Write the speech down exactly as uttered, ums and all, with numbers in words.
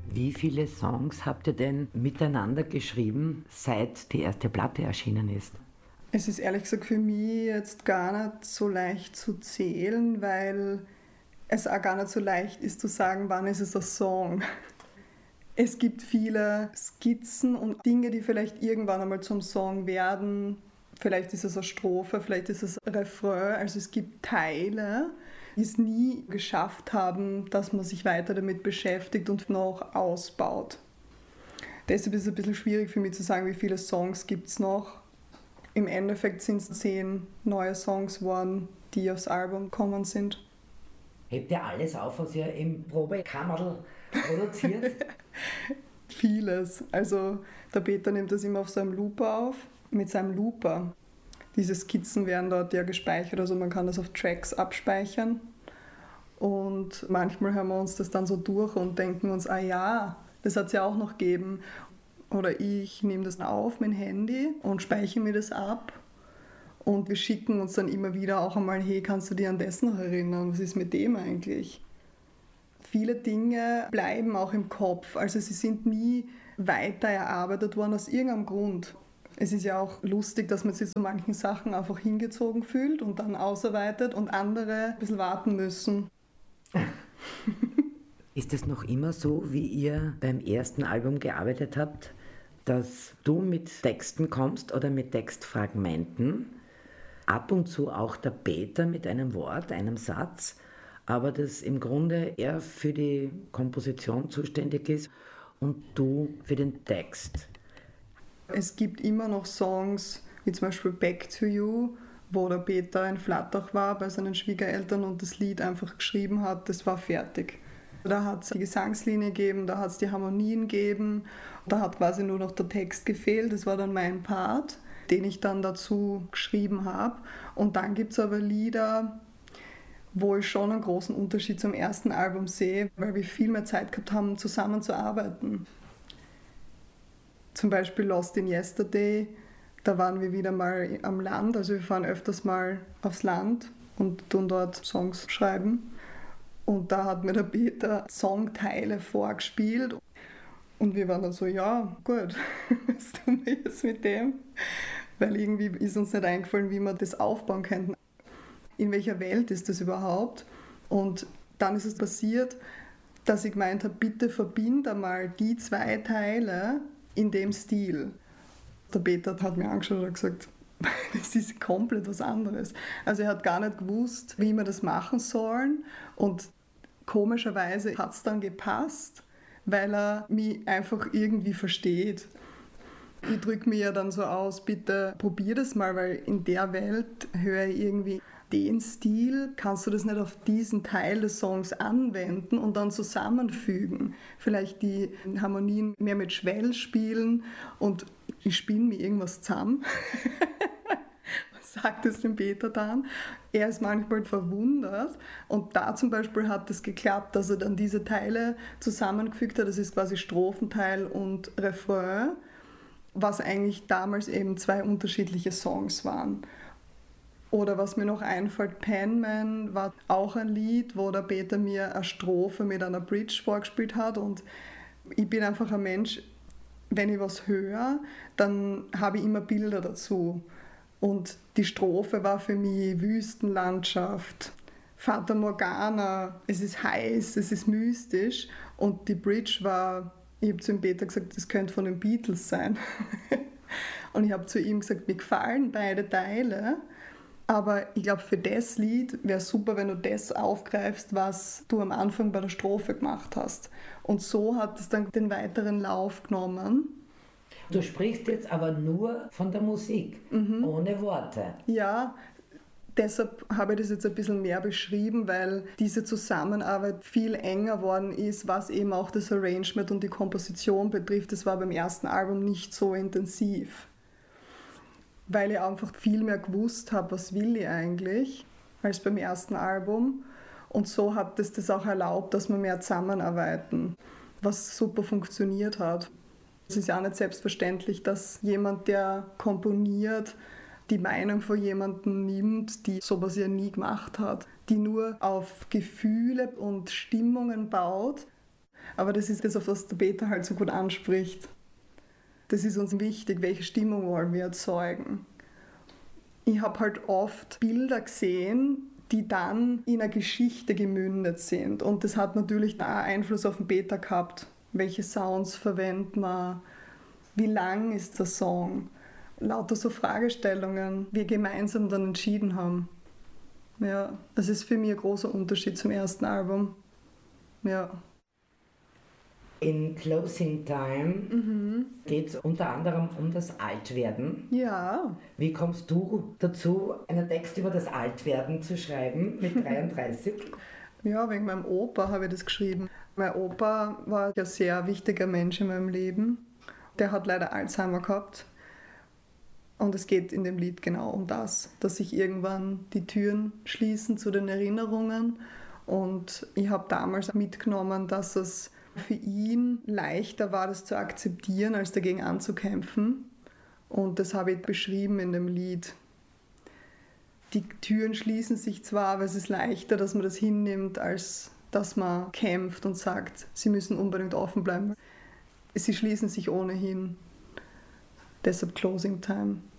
Wie viele Songs habt ihr denn miteinander geschrieben, seit die erste Platte erschienen ist? Es ist ehrlich gesagt für mich jetzt gar nicht so leicht zu zählen, weil es auch gar nicht so leicht ist zu sagen, wann ist es ein Song. Es gibt viele Skizzen und Dinge, die vielleicht irgendwann einmal zum Song werden. Vielleicht ist es eine Strophe, vielleicht ist es ein Refrain. Also es gibt Teile, die es nie geschafft haben, dass man sich weiter damit beschäftigt und noch ausbaut. Deshalb ist es ein bisschen schwierig für mich zu sagen, wie viele Songs gibt es noch. Im Endeffekt sind es zehn neue Songs geworden, die aufs Album gekommen sind. Hebt ihr alles auf, was ihr im Probekammerl produziert? Vieles. Also der Peter nimmt das immer auf seinem Looper auf. Mit seinem Looper. Diese Skizzen werden dort ja gespeichert, also man kann das auf Tracks abspeichern. Und manchmal hören wir uns das dann so durch und denken uns, ah ja, das hat es ja auch noch gegeben. Oder ich nehme das auf, mein Handy, und speichere mir das ab. Und wir schicken uns dann immer wieder auch einmal, hey, kannst du dich an das noch erinnern? Was ist mit dem eigentlich? Viele Dinge bleiben auch im Kopf. Also sie sind nie weiter erarbeitet worden aus irgendeinem Grund. Es ist ja auch lustig, dass man sich zu manchen Sachen einfach hingezogen fühlt und dann ausarbeitet und andere ein bisschen warten müssen. Ist es noch immer so, wie ihr beim ersten Album gearbeitet habt, dass du mit Texten kommst oder mit Textfragmenten, ab und zu auch der Peter mit einem Wort, einem Satz, aber dass im Grunde er für die Komposition zuständig ist und du für den Text? Es gibt immer noch Songs, wie zum Beispiel Back to You, wo der Peter in Flattach war bei seinen Schwiegereltern und das Lied einfach geschrieben hat, das war fertig. Da hat es die Gesangslinie gegeben, da hat es die Harmonien gegeben, da hat quasi nur noch der Text gefehlt, das war dann mein Part, den ich dann dazu geschrieben habe. Und dann gibt es aber Lieder, wo ich schon einen großen Unterschied zum ersten Album sehe, weil wir viel mehr Zeit gehabt haben, zusammenzuarbeiten. Zum Beispiel Lost in Yesterday, da waren wir wieder mal am Land, also wir fahren öfters mal aufs Land und tun dort Songs schreiben. Und da hat mir der Peter Songteile vorgespielt und wir waren dann so, ja gut, was tun wir jetzt mit dem? Weil irgendwie ist uns nicht eingefallen, wie wir das aufbauen könnten. In welcher Welt ist das überhaupt? Und dann ist es passiert, dass ich gemeint habe, bitte verbinde einmal die zwei Teile in dem Stil. Der Peter hat mir angeschaut und gesagt, das ist komplett was anderes. Also er hat gar nicht gewusst, wie wir das machen sollen und komischerweise hat es dann gepasst, weil er mich einfach irgendwie versteht. Ich drücke mir ja dann so aus, bitte probier das mal, weil in der Welt höre ich irgendwie den Stil, kannst du das nicht auf diesen Teil des Songs anwenden und dann zusammenfügen. Vielleicht die Harmonien mehr mit Schwell spielen und ich spiele mir irgendwas zusammen. Sagt es dem Peter dann. Er ist manchmal verwundert und da zum Beispiel hat es geklappt, dass er dann diese Teile zusammengefügt hat. Das ist quasi Strophenteil und Refrain, was eigentlich damals eben zwei unterschiedliche Songs waren. Oder was mir noch einfällt, Penman war auch ein Lied, wo der Peter mir eine Strophe mit einer Bridge vorgespielt hat und ich bin einfach ein Mensch, wenn ich was höre, dann habe ich immer Bilder dazu. Und die Strophe war für mich Wüstenlandschaft, Fata Morgana, es ist heiß, es ist mystisch. Und die Bridge war, ich habe zu dem Peter gesagt, das könnte von den Beatles sein. Und ich habe zu ihm gesagt, mir gefallen beide Teile, aber ich glaube, für das Lied wäre es super, wenn du das aufgreifst, was du am Anfang bei der Strophe gemacht hast. Und so hat es dann den weiteren Lauf genommen. Du sprichst jetzt aber nur von der Musik, mhm. ohne Worte. Ja, deshalb habe ich das jetzt ein bisschen mehr beschrieben, weil diese Zusammenarbeit viel enger geworden ist, was eben auch das Arrangement und die Komposition betrifft. Das war beim ersten Album nicht so intensiv, weil ich einfach viel mehr gewusst habe, was will ich eigentlich, als beim ersten Album. Und so hat es das auch erlaubt, dass wir mehr zusammenarbeiten, was super funktioniert hat. Es ist ja auch nicht selbstverständlich, dass jemand, der komponiert, die Meinung von jemandem nimmt, die sowas ja nie gemacht hat, die nur auf Gefühle und Stimmungen baut. Aber das ist das, auf was der Peter halt so gut anspricht. Das ist uns wichtig, welche Stimmung wollen wir erzeugen. Ich habe halt oft Bilder gesehen, die dann in eine Geschichte gemündet sind. Und das hat natürlich auch Einfluss auf den Peter gehabt. Welche Sounds verwendet man? Wie lang ist der Song? Lauter so Fragestellungen, wir gemeinsam dann entschieden haben. Ja, das ist für mich ein großer Unterschied zum ersten Album. Ja. In Closing Time Mhm. geht es unter anderem um das Altwerden. Ja. Wie kommst du dazu, einen Text über das Altwerden zu schreiben mit dreiunddreißig? Ja, wegen meinem Opa habe ich das geschrieben. Mein Opa war ein sehr wichtiger Mensch in meinem Leben. Der hat leider Alzheimer gehabt. Und es geht in dem Lied genau um das, dass sich irgendwann die Türen schließen zu den Erinnerungen. Und ich habe damals mitgenommen, dass es für ihn leichter war, das zu akzeptieren, als dagegen anzukämpfen. Und das habe ich beschrieben in dem Lied. Die Türen schließen sich zwar, aber es ist leichter, dass man das hinnimmt, als dass man kämpft und sagt, sie müssen unbedingt offen bleiben. Sie schließen sich ohnehin. Deshalb Closing Time.